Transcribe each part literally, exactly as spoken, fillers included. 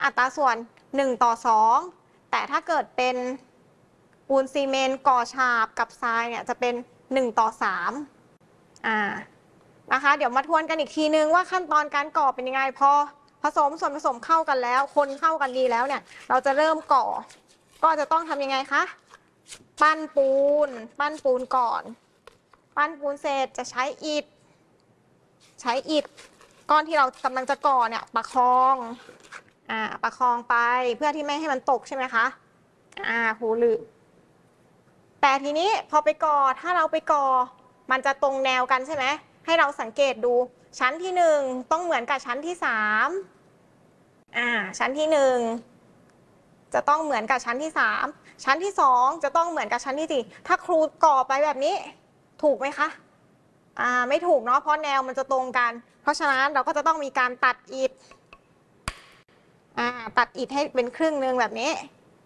อัตราส่วนหนึ่งต่อสองแต่ถ้าเกิดเป็นปูนซีเมนต์ก่อฉาบกับทรายเนี่ยจะเป็นหนึ่งต่อสามอ่านะคะเดี๋ยวมาทวนกันอีกทีนึงว่าขั้นตอนการก่อเป็นยังไงพอผสมส่วนผสมเข้ากันแล้วคนเข้ากันดีแล้วเนี่ยเราจะเริ่มก่อก็จะต้องทำยังไงคะปั้นปูนปั้นปูนก่อนปั้นปูนเสร็จจะใช้อิฐใช้อิฐก้อนที่เรากำลังจะก่อเนี่ยประคองอ่าประคองไปเพื่อที่ไม่ให้มันตกใช่ไหมคะอ่าหูลืมแต่ทีนี้พอไปก่อถ้าเราไปก่อมันจะตรงแนวกันใช่ไหมให้เราสังเกตดูชั้นที่หนึ่งต้องเหมือนกับชั้นที่สามอ่าชั้นที่หนึ่งจะต้องเหมือนกับชั้นที่สามชั้นที่สองจะต้องเหมือนกับชั้นที่สี่ถ้าครูก่อไปแบบนี้ถูกไหมคะอ่าไม่ถูกเนาะเพราะแนวมันจะตรงกันเพราะฉะนั้นเราก็จะต้องมีการตัดอิฐอ่าตัดอิฐให้เป็นครึ่งหนึ่งแบบนี้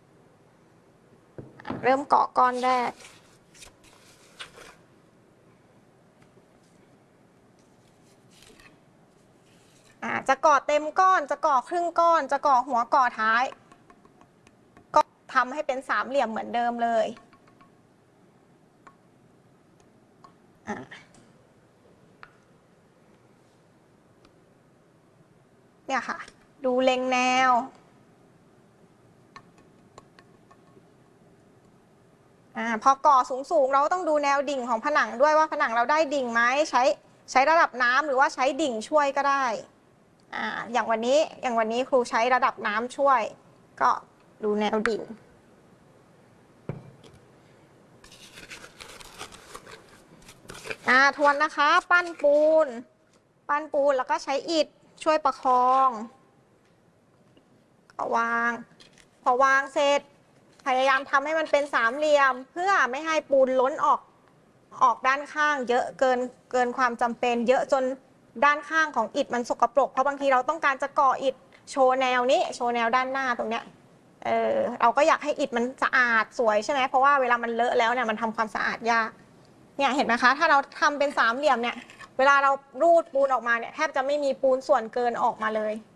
เริ่มเกาะก้อนแรกอ่าจะก่อเต็มก้อนจะก่อครึ่งก้อนจะก่อหัวก่อท้ายก็ทำให้เป็นสามเหลี่ยมเหมือนเดิมเลยอ่าเนี่ยค่ะดูเล็งแนวอ่าพอก่อสูงๆเราก็ต้องดูแนวดิ่งของผนังด้วยว่าผนังเราได้ดิ่งไหมใช้ใช้ระดับน้ำหรือว่าใช้ดิ่งช่วยก็ได้อ่าอย่างวันนี้อย่างวันนี้ครูใช้ระดับน้ำช่วยก็ดูแนวดิ่งอ่าทวนนะคะปั้นปูนปั้นปูนแล้วก็ใช้อิฐช่วยประคองก็วางพอวางเสร็จพยายามทำให้มันเป็นสามเหลี่ยมเพื่อไม่ให้ปูนล้นออกออกด้านข้างเยอะเกินเกินความจำเป็นเยอะจนด้านข้างของอิฐมันสกปรกเพราะบางทีเราต้องการจะก่ออิฐโชว์แนวนี้โชว์แนวด้านหน้าตรงเนี้ยเออเราก็อยากให้อิฐมันสะอาดสวยใช่ไหมเพราะว่าเวลามันเลอะแล้วเนี่ยมันทำความสะอาดยากเนี่ยเห็นไหมคะถ้าเราทำเป็นสามเหลี่ยมเนี่ยเวลาเรารูดปูนออกมาเนี่ยแทบจะไม่มีปูนส่วนเกินออกมาเลย